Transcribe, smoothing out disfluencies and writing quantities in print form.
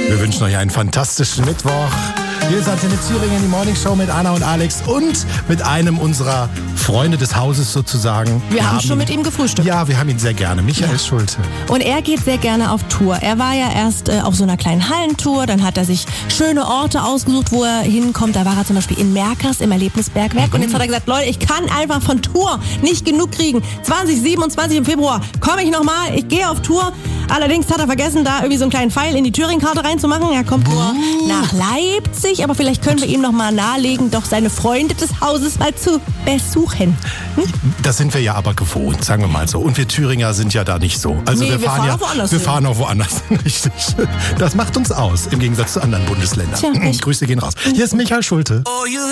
Wir wünschen euch einen fantastischen Mittwoch. Hier ist Antenne Thüringen, die Morning Show mit Anna und Alex und mit einem unserer Freunde des Hauses sozusagen. Wir haben schon mit ihm gefrühstückt. Ja, wir haben ihn sehr gerne. Michael Schulte. Und er geht sehr gerne auf Tour. Er war ja erst auf so einer kleinen Hallentour, dann hat er sich schöne Orte ausgesucht, wo er hinkommt. Da war er zum Beispiel in Merkers im Erlebnisbergwerk. Und jetzt hat er gesagt, Leute, ich kann einfach von Tour nicht genug kriegen. 2027 im Februar komme ich nochmal, ich gehe auf Tour. Allerdings hat er vergessen, da irgendwie so einen kleinen Pfeil in die Thüringen-Karte reinzumachen. Er kommt nur nach Leipzig, aber vielleicht können wir ihm noch mal nahelegen, doch seine Freunde des Hauses mal zu besuchen. Das sind wir ja aber gewohnt, sagen wir mal so. Und wir Thüringer sind ja da nicht so. Also Nee, wir fahren auch woanders wir hin. fahren auch woanders. Richtig. Das macht uns aus, im Gegensatz zu anderen Bundesländern. Tja, echt. Grüße gehen raus. Hier ist Michael Schulte.